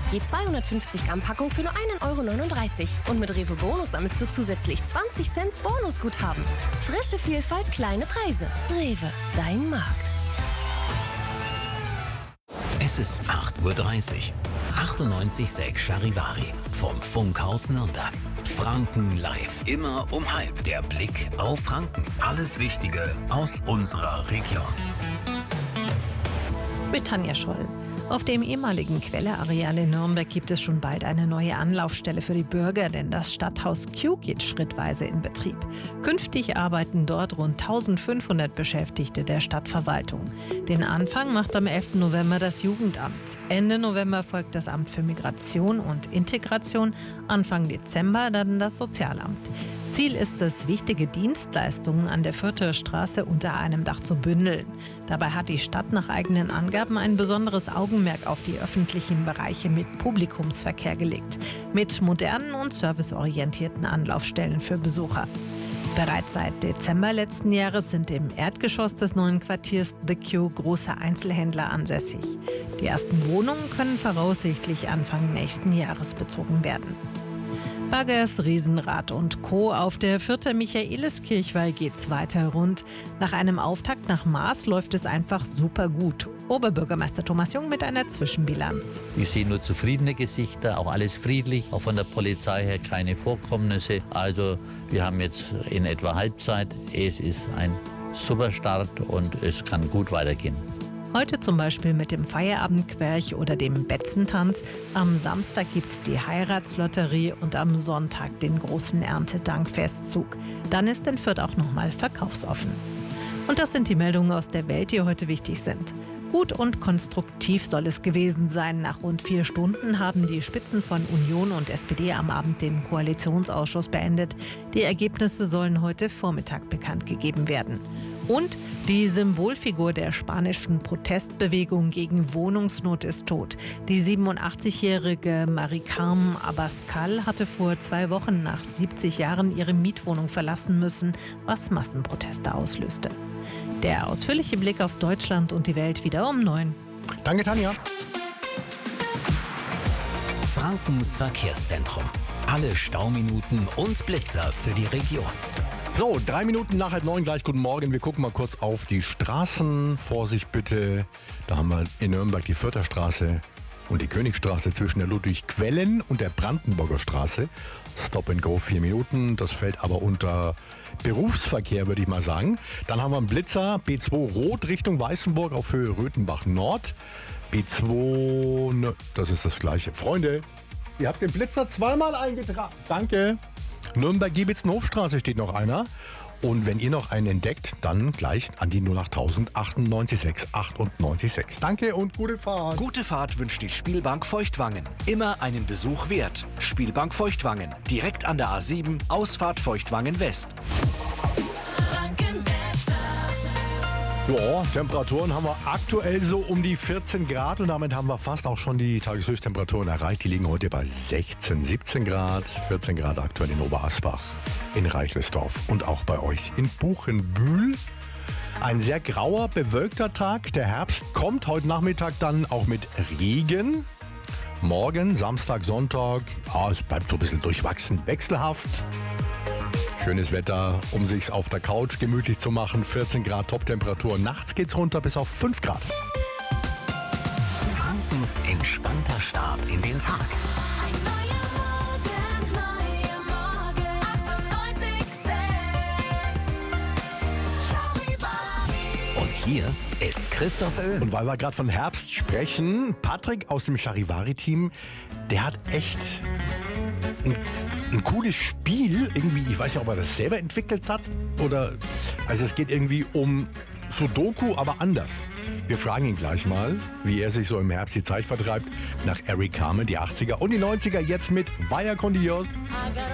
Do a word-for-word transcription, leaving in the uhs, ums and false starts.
Je zweihundertfünfzig Gramm Packung für nur ein Euro neununddreißig. Und mit Rewe Bonus sammelst du zusätzlich zwanzig Cent Bonusguthaben. Frische Vielfalt, kleine Preise. Rewe, dein Markt. Es ist acht Uhr dreißig. achtundneunzig Komma sechs Charivari vom Funkhaus Nürnberg. Franken live. Immer um halb. Der Blick auf Franken. Alles Wichtige aus unserer Region. Mit Tanja Scholl. Auf dem ehemaligen Quelleareal in Nürnberg gibt es schon bald eine neue Anlaufstelle für die Bürger, denn das Stadthaus Q geht schrittweise in Betrieb. Künftig arbeiten dort rund eintausendfünfhundert Beschäftigte der Stadtverwaltung. Den Anfang macht am elften November das Jugendamt. Ende November folgt das Amt für Migration und Integration, Anfang Dezember dann das Sozialamt. Ziel ist es, wichtige Dienstleistungen an der Fürther Straße unter einem Dach zu bündeln. Dabei hat die Stadt nach eigenen Angaben ein besonderes Augenmerk auf die öffentlichen Bereiche mit Publikumsverkehr gelegt. Mit modernen und serviceorientierten Anlaufstellen für Besucher. Bereits seit Dezember letzten Jahres sind im Erdgeschoss des neuen Quartiers The Q große Einzelhändler ansässig. Die ersten Wohnungen können voraussichtlich Anfang nächsten Jahres bezogen werden. Baggers, Riesenrad und Co. Auf der Fürther Michaeliskirchweih geht's weiter rund. Nach einem Auftakt nach Maß läuft es einfach super gut. Oberbürgermeister Thomas Jung mit einer Zwischenbilanz. Ich sehe nur zufriedene Gesichter, auch alles friedlich, auch von der Polizei her keine Vorkommnisse. Also wir haben jetzt in etwa Halbzeit. Es ist ein super Start und es kann gut weitergehen. Heute zum Beispiel mit dem Feierabendquerch oder dem Betzentanz. Am Samstag gibt's die Heiratslotterie und am Sonntag den großen Erntedankfestzug. Dann ist in Fürth auch nochmal verkaufsoffen. Und das sind die Meldungen aus der Welt, die heute wichtig sind. Gut und konstruktiv soll es gewesen sein. Nach rund vier Stunden haben die Spitzen von Union und S P D am Abend den Koalitionsausschuss beendet. Die Ergebnisse sollen heute Vormittag bekannt gegeben werden. Und die Symbolfigur der spanischen Protestbewegung gegen Wohnungsnot ist tot. Die siebenundachtzigjährige Mari-Carmen Abascal hatte vor zwei Wochen nach siebzig Jahren ihre Mietwohnung verlassen müssen, was Massenproteste auslöste. Der ausführliche Blick auf Deutschland und die Welt wieder um neun. Danke, Tanja. Frankens Verkehrszentrum. Alle Stauminuten und Blitzer für die Region. So, drei Minuten nach halb neun, gleich guten Morgen. Wir gucken mal kurz auf die Straßen. Vorsicht bitte. Da haben wir in Nürnberg die Fürther Straße und die Königstraße zwischen der Ludwig-Quellen und der Brandenburger Straße. Stop and go, vier Minuten. Das fällt aber unter Berufsverkehr, würde ich mal sagen. Dann haben wir einen Blitzer, B zwei Rot Richtung Weißenburg auf Höhe Röthenbach Nord. B zwei, ne, das ist das gleiche. Freunde, ihr habt den Blitzer zweimal eingetragen. Danke. Nürnberg-Giebitz-Hofstraße steht noch einer. Und wenn ihr noch einen entdeckt, dann gleich an die null acht tausend achtundneunzig sechs achtundneunzig sechs. Danke und gute Fahrt. Gute Fahrt wünscht die Spielbank Feuchtwangen. Immer einen Besuch wert. Spielbank Feuchtwangen. Direkt an der A sieben, Ausfahrt Feuchtwangen West. Ja, Temperaturen haben wir aktuell so um die vierzehn Grad und damit haben wir fast auch schon die Tageshöchsttemperaturen erreicht. Die liegen heute bei sechzehn, siebzehn Grad, vierzehn Grad aktuell in Oberasbach, in Reichelsdorf und auch bei euch in Buchenbühl. Ein sehr grauer, bewölkter Tag. Der Herbst kommt heute Nachmittag dann auch mit Regen. Morgen, Samstag, Sonntag, ja, es bleibt so ein bisschen durchwachsen, wechselhaft. Schönes Wetter, um sich's auf der Couch gemütlich zu machen. vierzehn Grad Toptemperatur. Nachts geht's runter bis auf fünf Grad. Frankens entspannter Start in den Tag. Ein neuer Morgen, neuer Morgen. achtundneunzig Komma sechs Charivari. Und hier ist Christoph Öl. Und weil wir gerade von Herbst sprechen, Patrick aus dem Charivari-Team, der hat echt ein, ein cooles Spiel. Irgendwie, ich weiß nicht, ob er das selber entwickelt hat oder. Also es geht irgendwie um Sudoku, aber anders. Wir fragen ihn gleich mal, wie er sich so im Herbst die Zeit vertreibt. Nach Eric Carmen, die achtziger und die neunziger, jetzt mit Vaya con Dios.